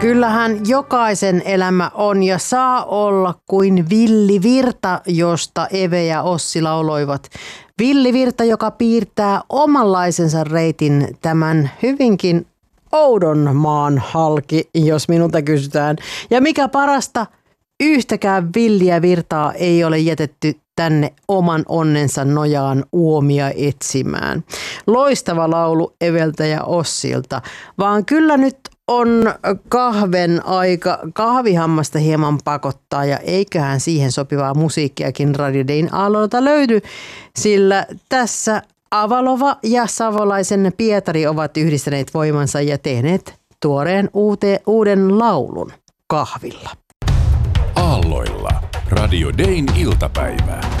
Kyllähän jokaisen elämä on ja saa olla kuin villivirta, josta Eve ja Ossi lauloivat. Villivirta, joka piirtää omanlaisensa reitin tämän hyvinkin oudon maan halki, jos minulta kysytään. Ja mikä parasta, yhtäkään villiä virtaa ei ole jätetty tänne oman onnensa nojaan uomia etsimään. Loistava laulu Eveltä ja Ossilta, vaan kyllä nyt on kahven aika, kahvihammasta hieman pakottaa ja eiköhän siihen sopivaa musiikkiakin Radio Dayn aallolta löydy, sillä tässä Avalova ja savolaisen Pietari ovat yhdistäneet voimansa ja tehneet tuoreen uuden laulun kahvilla. Aalloilla Radio Dayn iltapäivää.